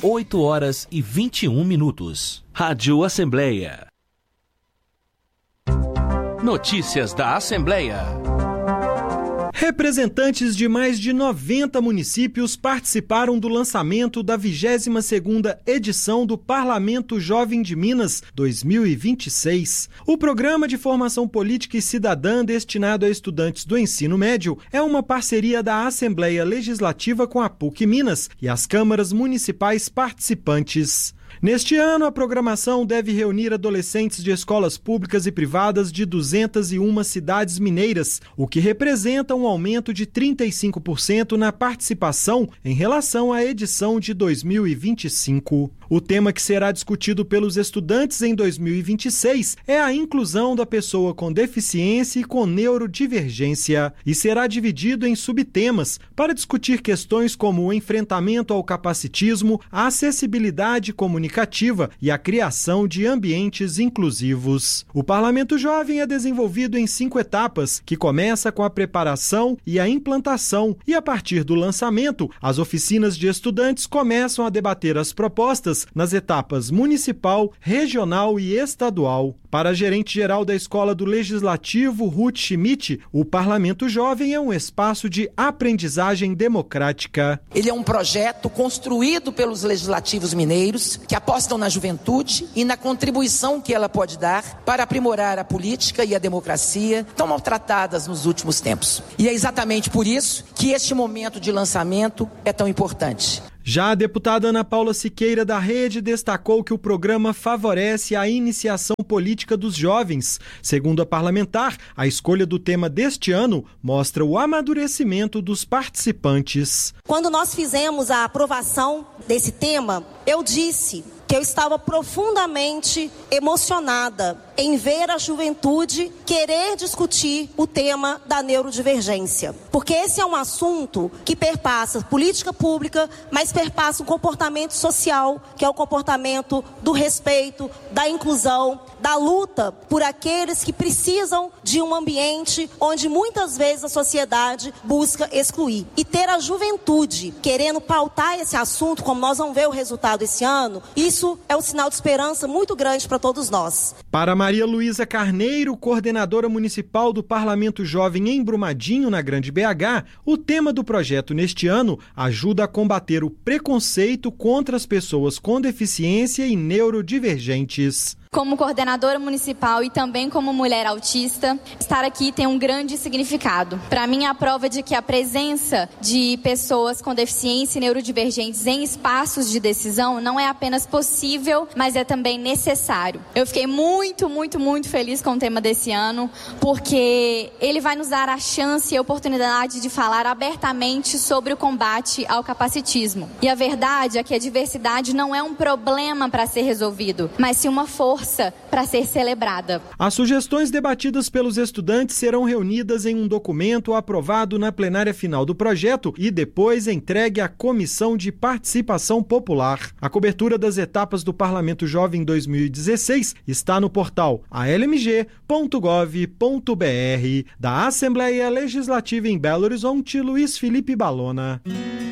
8h21. Rádio Assembleia. Notícias da Assembleia. Representantes de mais de 90 municípios participaram do lançamento da 22ª edição do Parlamento Jovem de Minas 2026. O programa de formação política e cidadã destinado a estudantes do ensino médio é uma parceria da Assembleia Legislativa com a PUC Minas e as câmaras municipais participantes. Neste ano, a programação deve reunir adolescentes de escolas públicas e privadas de 201 cidades mineiras, o que representa um aumento de 35% na participação em relação à edição de 2025. O tema que será discutido pelos estudantes em 2026 é a inclusão da pessoa com deficiência e com neurodivergência e será dividido em subtemas para discutir questões como o enfrentamento ao capacitismo, a acessibilidade comunicativa e a criação de ambientes inclusivos. O Parlamento Jovem é desenvolvido em 5 etapas, que começa com a preparação e a implantação, e a partir do lançamento, as oficinas de estudantes começam a debater as propostas nas etapas municipal, regional e estadual. Para a gerente-geral da Escola do Legislativo, Ruth Schmidt, o Parlamento Jovem é um espaço de aprendizagem democrática. Ele é um projeto construído pelos legislativos mineiros que apostam na juventude e na contribuição que ela pode dar para aprimorar a política e a democracia tão maltratadas nos últimos tempos. E é exatamente por isso que este momento de lançamento é tão importante. Já a deputada Ana Paula Siqueira da Rede destacou que o programa favorece a iniciação política dos jovens. Segundo a parlamentar, a escolha do tema deste ano mostra o amadurecimento dos participantes. Quando nós fizemos a aprovação desse tema, eu disse que eu estava profundamente emocionada em ver a juventude querer discutir o tema da neurodivergência. Porque esse é um assunto que perpassa política pública, mas perpassa o comportamento social, que é o comportamento do respeito, da inclusão, da luta por aqueles que precisam de um ambiente onde muitas vezes a sociedade busca excluir. E ter a juventude querendo pautar esse assunto, como nós vamos ver o resultado esse ano, isso é um sinal de esperança muito grande para todos nós. Para Maria Luísa Carneiro, coordenadora municipal do Parlamento Jovem em Brumadinho, na Grande BH, o tema do projeto neste ano ajuda a combater o preconceito contra as pessoas com deficiência e neurodivergentes. Como coordenadora municipal e também como mulher autista, estar aqui tem um grande significado. Para mim, é a prova de que a presença de pessoas com deficiência e neurodivergentes em espaços de decisão não é apenas possível, mas é também necessário. Eu fiquei muito feliz com o tema desse ano, porque ele vai nos dar a chance e a oportunidade de falar abertamente sobre o combate ao capacitismo. E a verdade é que a diversidade não é um problema para ser resolvido, mas sim uma força para ser celebrada. As sugestões debatidas pelos estudantes serão reunidas em um documento aprovado na plenária final do projeto e depois entregue à Comissão de Participação Popular. A cobertura das etapas do Parlamento Jovem 2016 está no portal almg.gov.br. Da Assembleia Legislativa em Belo Horizonte, Luiz Felipe Balona.